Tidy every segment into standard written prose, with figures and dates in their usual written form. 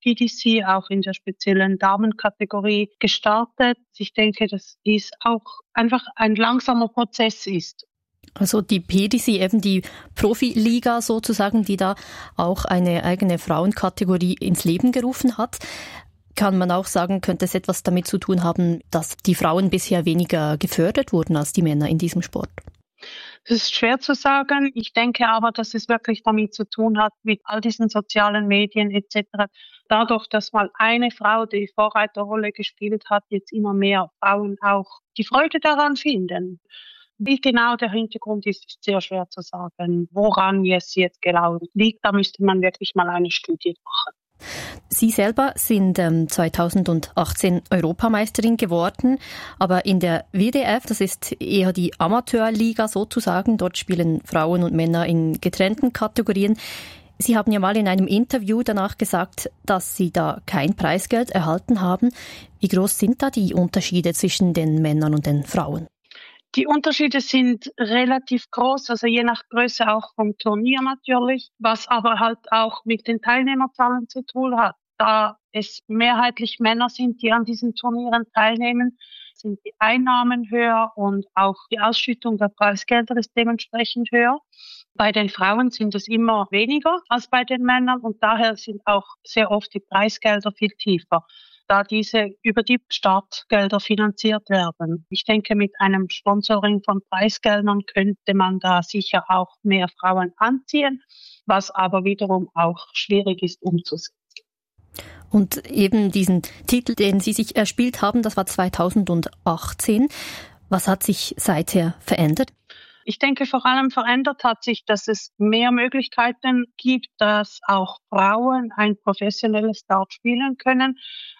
PDC auch in der speziellen Damenkategorie gestartet. Ich denke, dass dies auch einfach ein langsamer Prozess ist. Also die PDC, eben die Profiliga sozusagen, die da auch eine eigene Frauenkategorie ins Leben gerufen hat. Kann man auch sagen, könnte es etwas damit zu tun haben, dass die Frauen bisher weniger gefördert wurden als die Männer in diesem Sport? Das ist schwer zu sagen. Ich denke aber, dass es wirklich damit zu tun hat, mit all diesen sozialen Medien etc. Dadurch, dass mal eine Frau die Vorreiterrolle gespielt hat, jetzt immer mehr Frauen auch die Freude daran finden. Wie genau der Hintergrund ist sehr schwer zu sagen. Woran es jetzt genau liegt, da müsste man wirklich mal eine Studie machen. Sie selber sind 2018 Europameisterin geworden, aber in der WDF, das ist eher die Amateurliga sozusagen, dort spielen Frauen und Männer in getrennten Kategorien. Sie haben ja mal in einem Interview danach gesagt, dass Sie da kein Preisgeld erhalten haben. Wie groß sind da die Unterschiede zwischen den Männern und den Frauen? Die Unterschiede sind relativ groß, also je nach Größe auch vom Turnier natürlich, was aber halt auch mit den Teilnehmerzahlen zu tun hat. Da es mehrheitlich Männer sind, die an diesen Turnieren teilnehmen, sind die Einnahmen höher und auch die Ausschüttung der Preisgelder ist dementsprechend höher. Bei den Frauen sind es immer weniger als bei den Männern und daher sind auch sehr oft die Preisgelder viel tiefer, da diese über die Startgelder finanziert werden. Ich denke, mit einem Sponsoring von Preisgeldern könnte man da sicher auch mehr Frauen anziehen, was aber wiederum auch schwierig ist umzusetzen. Und eben diesen Titel, den Sie sich erspielt haben, das war 2018. Was hat sich seither verändert? Ich denke, vor allem verändert hat sich, dass es mehr Möglichkeiten gibt, dass auch Frauen ein professionelles Dart spielen können.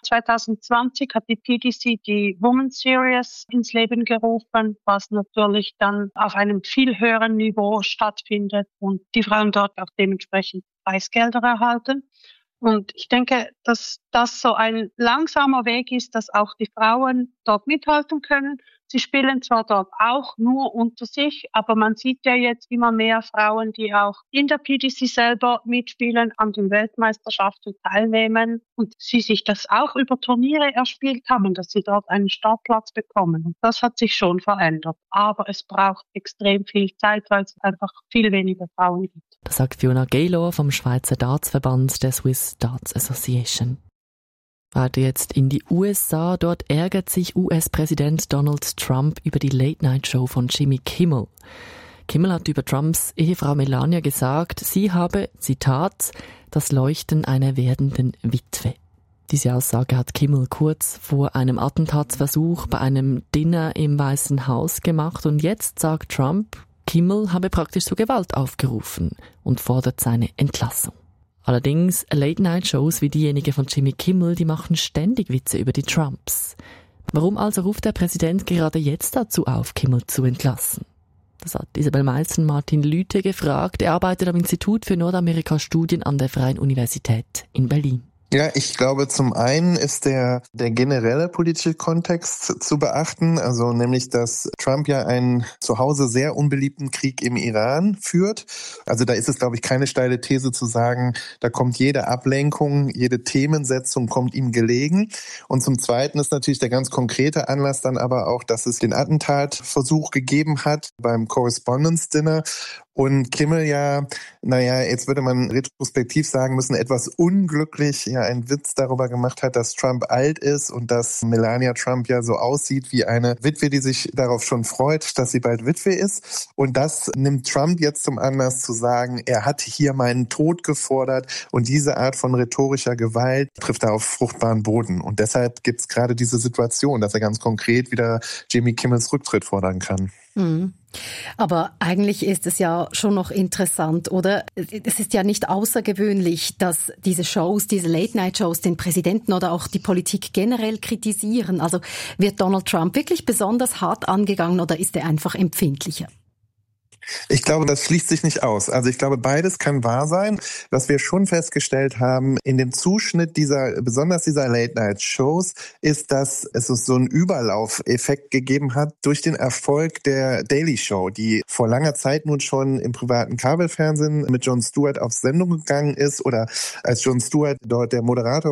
2020 hat die PDC die Women's Series ins Leben gerufen, was natürlich dann auf einem viel höheren Niveau stattfindet und die Frauen dort auch dementsprechend Preisgelder erhalten. Und ich denke, dass das so ein langsamer Weg ist, dass auch die Frauen dort mithalten können. Sie spielen zwar dort auch nur unter sich, aber man sieht ja jetzt immer mehr Frauen, die auch in der PDC selber mitspielen, an den Weltmeisterschaften teilnehmen und sie sich das auch über Turniere erspielt haben, dass sie dort einen Startplatz bekommen. Und das hat sich schon verändert. Aber es braucht extrem viel Zeit, weil es einfach viel weniger Frauen gibt. Das sagt Fiona Gaylor vom Schweizer Dartsverband der Swiss Darts Association. Weiter jetzt in die USA. Dort ärgert sich US-Präsident Donald Trump über die Late-Night-Show von Jimmy Kimmel. Kimmel hat über Trumps Ehefrau Melania gesagt, sie habe, Zitat, das Leuchten einer werdenden Witwe. Diese Aussage hat Kimmel kurz vor einem Attentatsversuch bei einem Dinner im Weißen Haus gemacht und jetzt sagt Trump, Kimmel habe praktisch zur Gewalt aufgerufen und fordert seine Entlassung. Allerdings, Late-Night-Shows wie diejenige von Jimmy Kimmel, die machen ständig Witze über die Trumps. Warum also ruft der Präsident gerade jetzt dazu auf, Kimmel zu entlassen? Das hat Isabel Meissen Martin Lüthe gefragt. Er arbeitet am Institut für Nordamerika-Studien an der Freien Universität in Berlin. Ja, ich glaube, zum einen ist der generelle politische Kontext zu beachten, also nämlich, dass Trump ja einen zu Hause sehr unbeliebten Krieg im Iran führt. Also da ist es, glaube ich, keine steile These zu sagen, da kommt jede Ablenkung, jede Themensetzung kommt ihm gelegen. Und zum Zweiten ist natürlich der ganz konkrete Anlass dann aber auch, dass es den Attentatversuch gegeben hat beim Correspondence Dinner. Und Kimmel jetzt würde man retrospektiv sagen müssen, etwas unglücklich einen Witz darüber gemacht hat, dass Trump alt ist und dass Melania Trump ja so aussieht wie eine Witwe, die sich darauf schon freut, dass sie bald Witwe ist. Und das nimmt Trump jetzt zum Anlass zu sagen, er hat hier meinen Tod gefordert und diese Art von rhetorischer Gewalt trifft er auf fruchtbaren Boden. Und deshalb gibt es gerade diese Situation, dass er ganz konkret wieder Jimmy Kimmels Rücktritt fordern kann. Aber eigentlich ist es ja schon noch interessant, oder? Es ist ja nicht außergewöhnlich, dass diese Shows, diese Late-Night-Shows den Präsidenten oder auch die Politik generell kritisieren. Also wird Donald Trump wirklich besonders hart angegangen oder ist er einfach empfindlicher? Ich glaube, das schließt sich nicht aus. Also ich glaube, beides kann wahr sein. Was wir schon festgestellt haben in dem Zuschnitt besonders dieser Late-Night-Shows, ist, dass es so einen Überlaufeffekt gegeben hat durch den Erfolg der Daily Show, die vor langer Zeit nun schon im privaten Kabelfernsehen mit Jon Stewart auf Sendung gegangen ist oder als Jon Stewart dort der Moderator